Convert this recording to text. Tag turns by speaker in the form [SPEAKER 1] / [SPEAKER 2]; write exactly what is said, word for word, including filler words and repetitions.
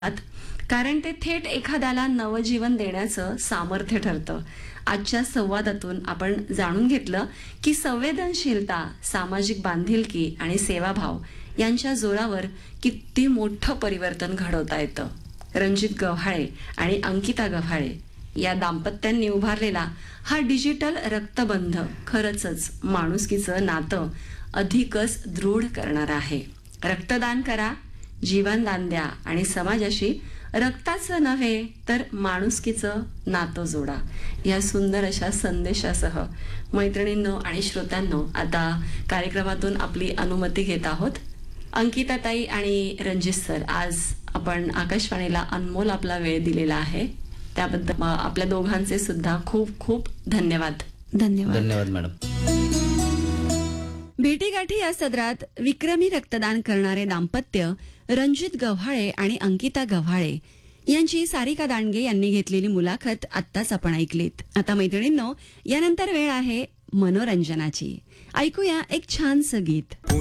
[SPEAKER 1] कारण ते थेट एखाद्याला नवजीवन देण्याचं सामर्थ्य ठरतं. आजच्या संवादातून आपण जाणून घेतलं की संवेदनशीलता, सामाजिक बांधिलकी आणि सेवाभाव यांच्या जोरावर किती मोठं परिवर्तन घडवता येतं. रणजित गव्हाळे आणि अंकिता गव्हाळे या दाम्पत्यांनी उभारलेला हा डिजिटल रक्तबंध खरंच माणुसकीचं नातं अधिकच दृढ करणारा आहे. रक्तदान करा, जीवनदान द्या आणि समाजाशी रक्ताचं नव्हे तर माणुसकीचं नातं जोडा. या सुंदर अशा संदेशासह मैत्रिणींनो आणि श्रोत्यांनो, आता कार्यक्रमातून आपली अनुमती घेत आहोत. अंकिताताई आणि रणजित सर, आज आपण आकाशवाणीला अनमोल आपला वेळ दिलेला आहे, त्याबद्दल आपल्या दोघांचे सुद्धा खूप खूप धन्यवाद.
[SPEAKER 2] धन्यवाद.
[SPEAKER 3] धन्यवाद मॅडम.
[SPEAKER 2] भेटीगाठी या सदरात विक्रमी रक्तदान करणारे दाम्पत्य रणजित गव्हाळे आणि अंकिता गव्हाळे यांची सारिका दांडगे यांनी घेतलेली मुलाखत आत्ताच आपण ऐकलीत. आता मैत्रिणींनो, यानंतर वेळ आहे मनोरंजनाची. ऐकूया एक छानसं गीत.